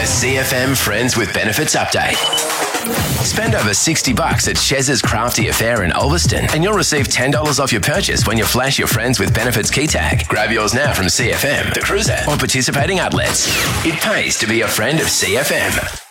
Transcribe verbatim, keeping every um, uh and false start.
The C F M Friends with Benefits Update. Spend over sixty bucks at Chez's Crafty Affair in Ulverston and you'll receive ten dollars off your purchase when you flash your Friends with Benefits key tag. Grab yours now from C F M, The Cruiser, or participating outlets. It pays to be a friend of C F M.